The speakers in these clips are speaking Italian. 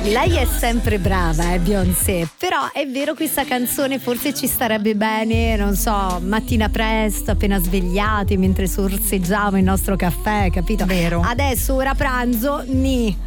Lei è sempre brava, Beyoncé, però è vero, questa canzone forse ci starebbe bene, non so, mattina presto, appena svegliati, mentre sorseggiamo il nostro caffè, capito? Vero. Adesso ora pranzo, ni.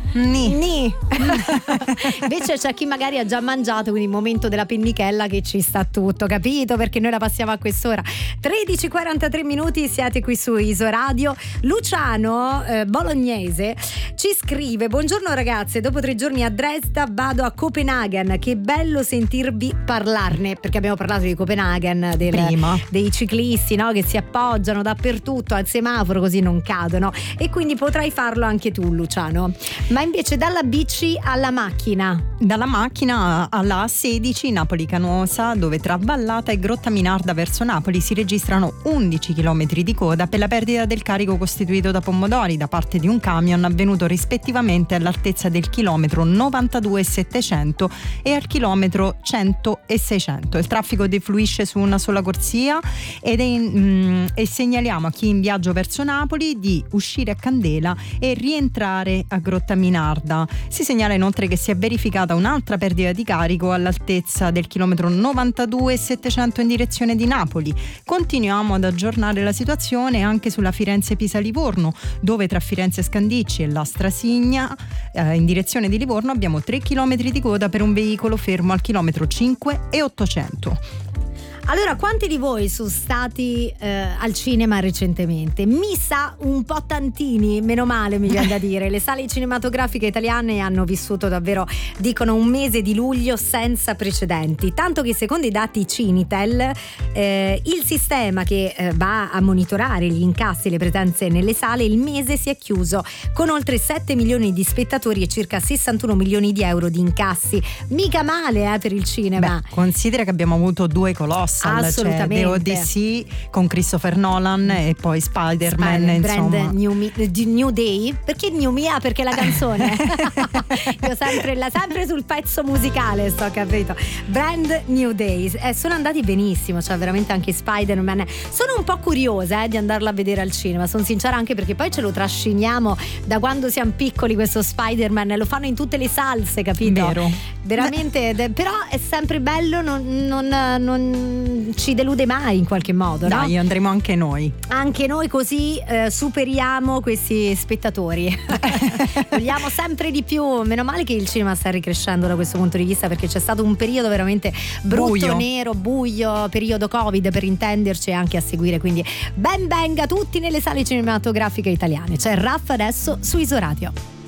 Invece c'è chi magari ha già mangiato, quindi il momento della pennichella che ci sta tutto, capito? Perché noi la passiamo a quest'ora. 13:43 minuti, siete qui su Isoradio. Luciano bolognese ci scrive: buongiorno ragazze, dopo 3 giorni a Dresda vado a Copenaghen, che bello sentirvi parlarne, perché abbiamo parlato di Copenaghen, dei ciclisti, no? Che si appoggiano dappertutto al semaforo così non cadono, e quindi potrai farlo anche tu, Luciano. Ma invece dalla bici alla macchina, dalla macchina alla A16 Napoli-Canosa, dove tra Vallata e Grottaminarda verso Napoli si registrano 11 km di coda per la perdita del carico costituito da pomodori da parte di un camion avvenuto rispettivamente all'altezza del chilometro 92,700 e al chilometro 100 e 600. Il traffico defluisce su una sola corsia e segnaliamo a chi è in viaggio verso Napoli di uscire a Candela e rientrare a Grottaminarda. Si segnala inoltre che si è verificata un'altra perdita di carico all'altezza del chilometro 92,700 in direzione di Napoli. Continuiamo ad aggiornare la situazione anche sulla Firenze-Pisa-Livorno, dove tra Firenze Scandicci e la Strasigna in direzione di Livorno abbiamo 3 km di coda per un veicolo fermo al chilometro 5 e 800. Allora, quanti di voi sono stati al cinema recentemente? Mi sa un po' tantini, meno male mi viene da dire. Le sale cinematografiche italiane hanno vissuto davvero, dicono, un mese di luglio senza precedenti, tanto che secondo i dati Cinitel il sistema che va a monitorare gli incassi e le presenze nelle sale, il mese si è chiuso con oltre 7 milioni di spettatori e circa 61 milioni di euro di incassi. Mica male per il cinema. Beh, considera che abbiamo avuto 2 colossi. Assolutamente. The Odyssey con Christopher Nolan e poi Spider-Man, insomma. New Day. Perché New Mia? Perché la canzone. Io sempre sul pezzo musicale sto, capito? Brand New Day. Sono andati benissimo, cioè veramente anche Spider-Man. Sono un po' curiosa di andarla a vedere al cinema, sono sincera, anche perché poi ce lo trasciniamo da quando siamo piccoli, questo Spider-Man, lo fanno in tutte le salse, capito? Vero. Veramente, però è sempre bello, non ci delude mai in qualche modo, no? Dai, andremo anche noi, così superiamo questi spettatori. Vogliamo sempre di più. Meno male che il cinema sta ricrescendo da questo punto di vista, perché c'è stato un periodo veramente brutto, nero, buio, periodo Covid per intenderci, anche a seguire, quindi ben venga tutti nelle sale cinematografiche italiane. C'è Raff adesso su Isoradio.